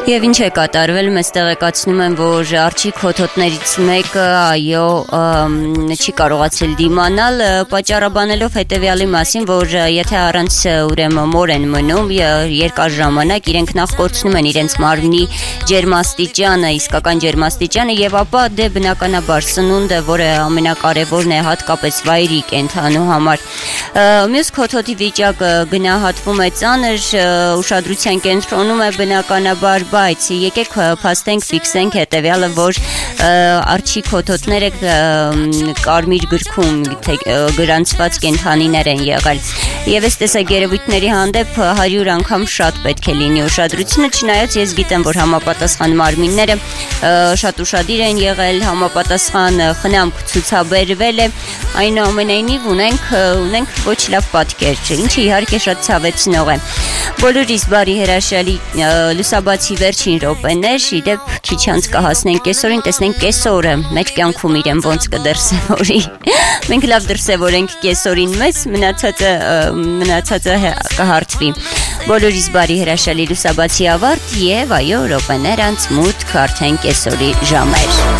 Եվ ինչ է կատարվել, մեզ տեղեկացնում են, որ արջիկ հոթոտներից մեկը այո չի կարողացել դիմանալ, պատճառաբանելով հետևյալի մասին, որ եթե առանց ուրեմն մոր են մնում երկար ժամանակ, իրենք նախ կորցնում են իրենց մարմնի ջերմաստիճանը, իսկական ջերմաստիճանը եւ ապա դե բնականաբար սնունդը, որը ամենակարևորն է հատկապես վայրի կենդանու համար։ Մյուս հոթոտի վիճակը գնահատվում է ծանր, ուշադրության կենտրոնում է բնականաբար, բայց եկեք փաստենք ֆիքսենք հետևյալը, որ արջիկ հոթոտները կարմիր գրքում գրանցված կենդանիներ են եղել։ Եվ այս տեսակ երևույթների հանդեպ 100 անգամ շատ պետք է լինի ուշադրությունը, չնայած ես գիտեմ, որ համապատասխան մարմինները շատ ուշադիր են եղել, համապատասխան խնամք ցուցաբերվել է, այնուամենայնիվ ունենք ոչ լավ պատկեր, ինչը իհարկե շատ ցավեցնող է։ Բոլորիս բարի հրաշալի լուսաբացի վերջին րոպեներ, իդեպ քիչ անց կհասնենք կեսօրին, տեսնենք կեսօրը մեր կյանքում իրեն ոնց կդրսևորի։ Մենք լավ դրսևորենք կեսօրին մեզ, մնացածը կհարթվի։ Բոլորիս բարի հրաշալի լուսաբացի ավարտ եւ այո րոպեներ անց մուտք արդեն կեսօրի ժամեր։